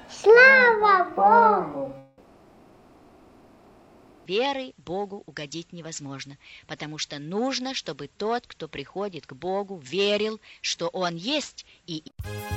Слава Богу! Верой Богу угодить невозможно, потому что нужно, чтобы тот, кто приходит к Богу, верил, что Он есть и